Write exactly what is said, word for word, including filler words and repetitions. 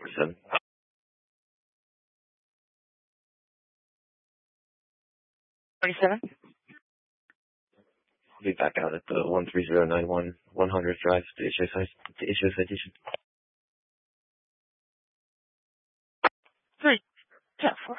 forty-seven. forty-seven? I'll be back out at the one three zero nine one one hundred Drive to issue, to issue a citation.